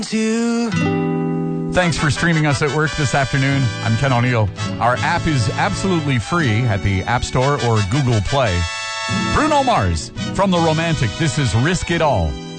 Thanks for streaming us at work this afternoon. I'm Ken O'Neill. Our app is absolutely free at the App Store or Google Play. Bruno Mars from The Romantic. This is Risk It All.